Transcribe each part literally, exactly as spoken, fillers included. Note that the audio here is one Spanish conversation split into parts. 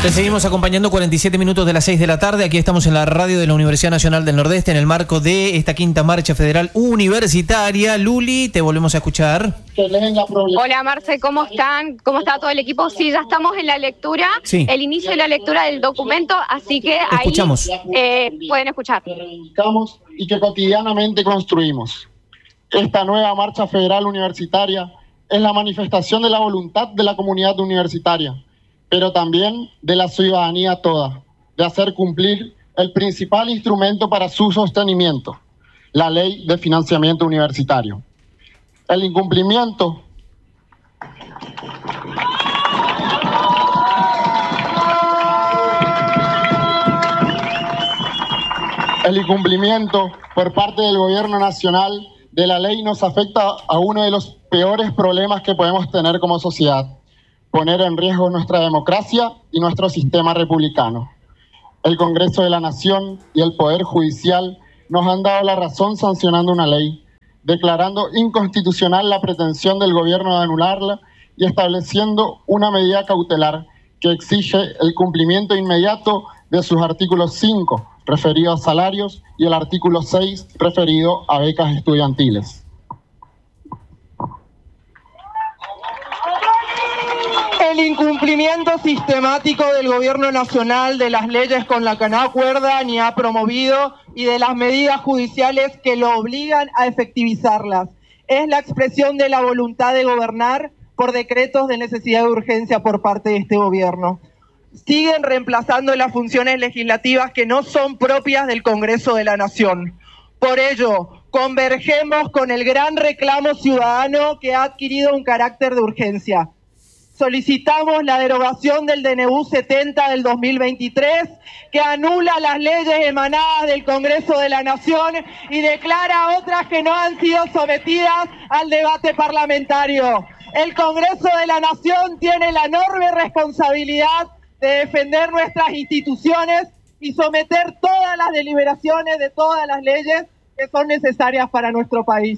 Te seguimos acompañando cuarenta y siete minutos de las seis de la tarde. Aquí estamos en la radio de la Universidad Nacional del Nordeste en el marco de esta quinta marcha federal universitaria. Luli, te volvemos a escuchar. Hola Marce, ¿cómo están? ¿Cómo está todo el equipo? Sí, ya estamos en la lectura, sí. el inicio de la lectura del documento, así que ahí Escuchamos. Eh, pueden escuchar. Que reivindicamos y que cotidianamente construimos. Esta nueva marcha federal universitaria es la manifestación de la voluntad de la comunidad universitaria, pero también de la ciudadanía toda, de hacer cumplir el principal instrumento para su sostenimiento, la Ley de Financiamiento Universitario. El incumplimiento El incumplimiento por parte del Gobierno Nacional de la ley nos afecta a uno de los peores problemas que podemos tener como sociedad: poner en riesgo nuestra democracia y nuestro sistema republicano. El Congreso de la Nación y el Poder Judicial nos han dado la razón sancionando una ley, declarando inconstitucional la pretensión del gobierno de anularla y estableciendo una medida cautelar que exige el cumplimiento inmediato de sus artículos cinco, referido a salarios, y el artículo seis, referido a becas estudiantiles. El incumplimiento sistemático del gobierno nacional de las leyes con las que no acuerda ni ha promovido y de las medidas judiciales que lo obligan a efectivizarlas es la expresión de la voluntad de gobernar por decretos de necesidad de urgencia por parte de este gobierno. Siguen reemplazando las funciones legislativas que no son propias del Congreso de la Nación. Por ello, convergemos con el gran reclamo ciudadano que ha adquirido un carácter de urgencia. Solicitamos la derogación del D N U setenta del dos mil veintitrés, que anula las leyes emanadas del Congreso de la Nación y declara otras que no han sido sometidas al debate parlamentario. El Congreso de la Nación tiene la enorme responsabilidad de defender nuestras instituciones y someter todas las deliberaciones de todas las leyes que son necesarias para nuestro país.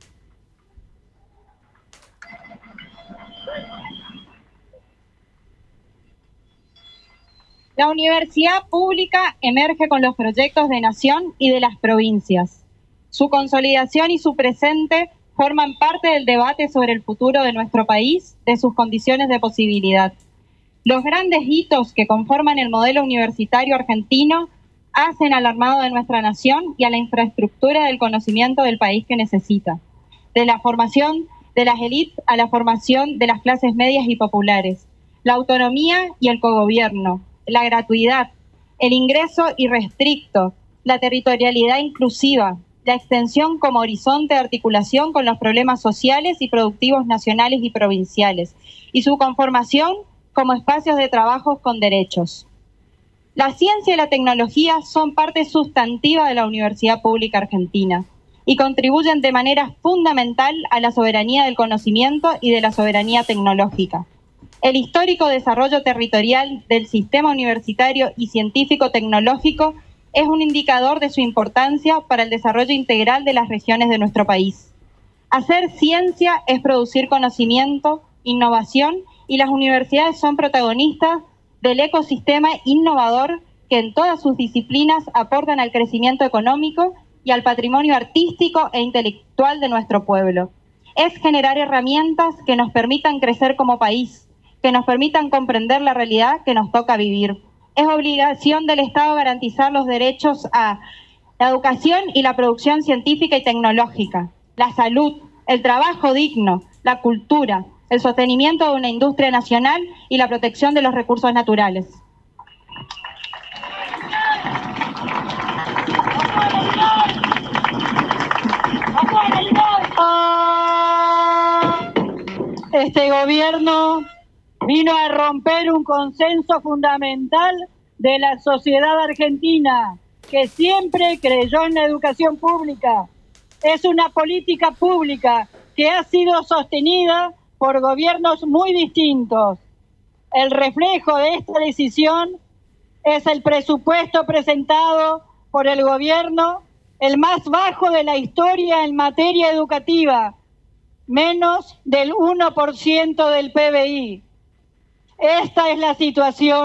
La universidad pública emerge con los proyectos de nación y de las provincias. Su consolidación y su presente forman parte del debate sobre el futuro de nuestro país, de sus condiciones de posibilidad. Los grandes hitos que conforman el modelo universitario argentino hacen al armado de nuestra nación y a la infraestructura del conocimiento del país que necesita. De la formación de las élites a la formación de las clases medias y populares. La autonomía y el cogobierno. La gratuidad, el ingreso irrestricto, la territorialidad inclusiva, la extensión como horizonte de articulación con los problemas sociales y productivos nacionales y provinciales, y su conformación como espacios de trabajo con derechos. La ciencia y la tecnología son parte sustantiva de la Universidad Pública Argentina y contribuyen de manera fundamental a la soberanía del conocimiento y de la soberanía tecnológica. El histórico desarrollo territorial del sistema universitario y científico-tecnológico es un indicador de su importancia para el desarrollo integral de las regiones de nuestro país. Hacer ciencia es producir conocimiento, innovación, y las universidades son protagonistas del ecosistema innovador que en todas sus disciplinas aportan al crecimiento económico y al patrimonio artístico e intelectual de nuestro pueblo. Es generar herramientas que nos permitan crecer como país, que nos permitan comprender la realidad que nos toca vivir. Es obligación del Estado garantizar los derechos a la educación y la producción científica y tecnológica, la salud, el trabajo digno, la cultura, el sostenimiento de una industria nacional y la protección de los recursos naturales. Este gobierno vino a romper un consenso fundamental de la sociedad argentina, que siempre creyó en la educación pública. Es una política pública que ha sido sostenida por gobiernos muy distintos. El reflejo de esta decisión es el presupuesto presentado por el gobierno, el más bajo de la historia en materia educativa, menos del uno por ciento del P B I. Esta es la situación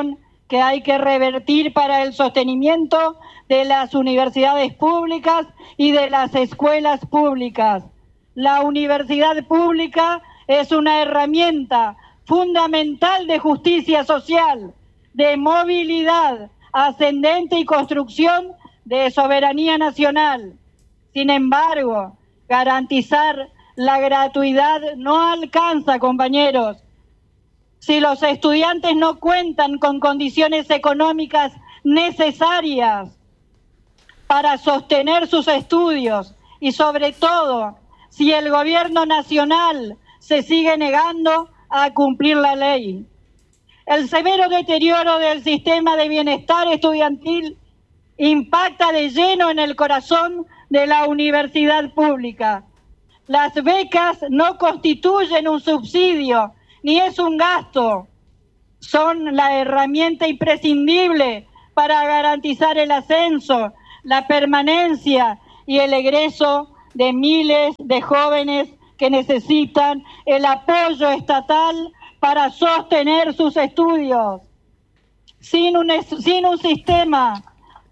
que hay que revertir para el sostenimiento de las universidades públicas y de las escuelas públicas. La universidad pública es una herramienta fundamental de justicia social, de movilidad ascendente y construcción de soberanía nacional. Sin embargo, garantizar la gratuidad no alcanza, compañeros. Si los estudiantes no cuentan con condiciones económicas necesarias para sostener sus estudios y sobre todo si el gobierno nacional se sigue negando a cumplir la ley. El severo deterioro del sistema de bienestar estudiantil impacta de lleno en el corazón de la universidad pública. Las becas no constituyen un subsidio ni es un gasto, son la herramienta imprescindible para garantizar el ascenso, la permanencia y el egreso de miles de jóvenes que necesitan el apoyo estatal para sostener sus estudios. Sin un, sin un sistema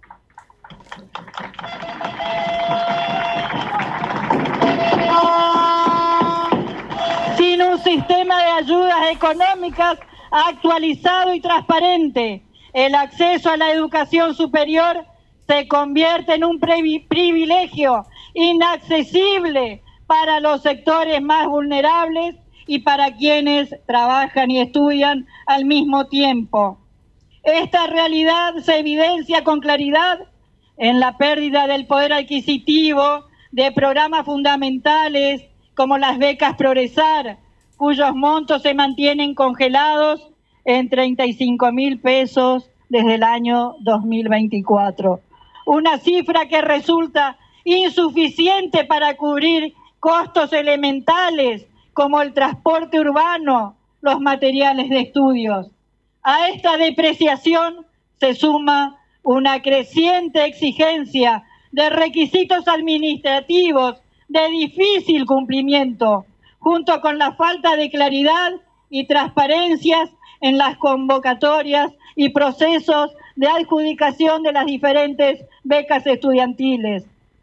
sin un sistema de ayudas económicas actualizado y transparente, el acceso a la educación superior se convierte en un privilegio inaccesible para los sectores más vulnerables y para quienes trabajan y estudian al mismo tiempo. Esta realidad se evidencia con claridad en la pérdida del poder adquisitivo de programas fundamentales como las becas Progresar, cuyos montos se mantienen congelados en treinta y cinco mil pesos desde el año dos mil veinticuatro. Una cifra que resulta insuficiente para cubrir costos elementales como el transporte urbano, los materiales de estudios. A esta depreciación se suma una creciente exigencia de requisitos administrativos de difícil cumplimiento, junto con la falta de claridad y transparencias en las convocatorias y procesos de adjudicación de las diferentes becas estudiantiles.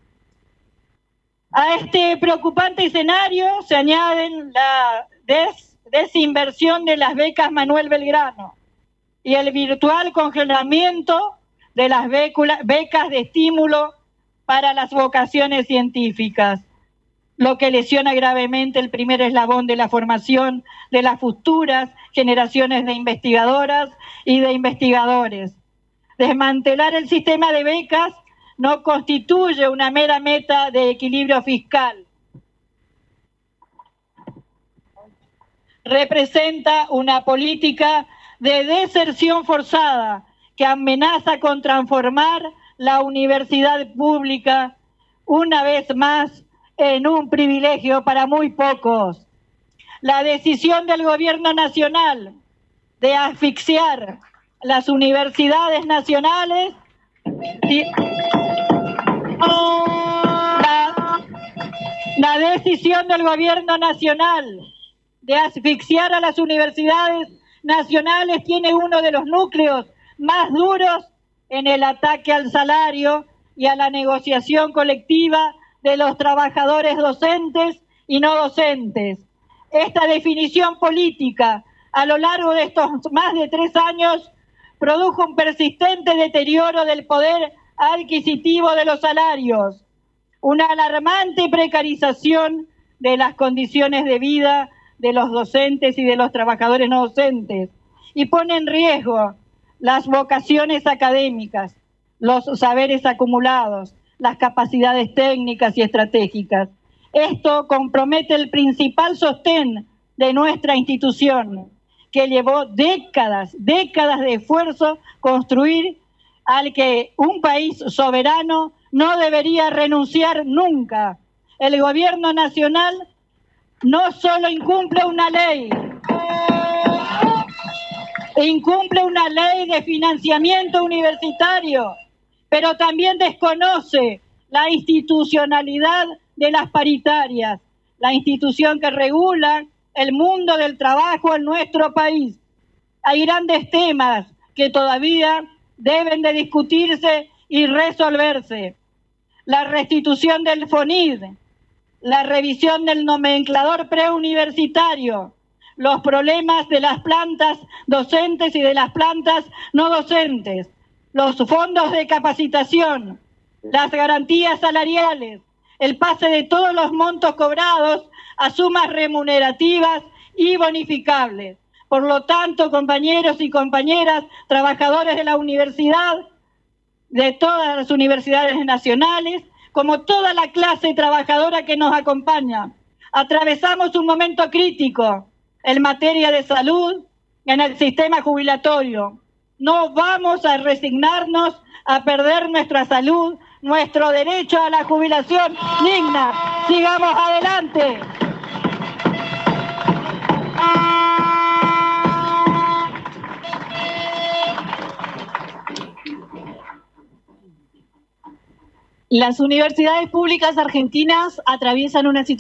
A este preocupante escenario se añaden la des- desinversión de las becas Manuel Belgrano y el virtual congelamiento de las becula- becas de estímulo para las vocaciones científicas, lo que lesiona gravemente el primer eslabón de la formación de las futuras generaciones de investigadoras y de investigadores. Desmantelar el sistema de becas no constituye una mera meta de equilibrio fiscal. Representa una política de deserción forzada que amenaza con transformar la universidad pública una vez más en un privilegio para muy pocos. La decisión del gobierno nacional de asfixiar las universidades nacionales la, la decisión del gobierno nacional de asfixiar a las universidades nacionales tiene uno de los núcleos más duros en el ataque al salario y a la negociación colectiva de los trabajadores docentes y no docentes. Esta definición política a lo largo de estos más de tres años produjo un persistente deterioro del poder adquisitivo de los salarios, una alarmante precarización de las condiciones de vida de los docentes y de los trabajadores no docentes, y pone en riesgo las vocaciones académicas, los saberes acumulados, las capacidades técnicas y estratégicas. Esto compromete el principal sostén de nuestra institución, que llevó décadas, décadas de esfuerzo construir, al que un país soberano no debería renunciar nunca. El gobierno nacional no solo incumple una ley, incumple una ley de financiamiento universitario, pero también desconoce la institucionalidad de las paritarias, la institución que regula el mundo del trabajo en nuestro país. Hay grandes temas que todavía deben de discutirse y resolverse. La restitución del FONID, la revisión del nomenclador preuniversitario, los problemas de las plantas docentes y de las plantas no docentes, los fondos de capacitación, las garantías salariales, el pase de todos los montos cobrados a sumas remunerativas y bonificables. Por lo tanto, compañeros y compañeras, trabajadores de la universidad, de todas las universidades nacionales, como toda la clase trabajadora que nos acompaña, atravesamos un momento crítico en materia de salud, en el sistema jubilatorio. No vamos a resignarnos a perder nuestra salud, nuestro derecho a la jubilación digna. Sigamos adelante. Las universidades públicas argentinas atraviesan una situación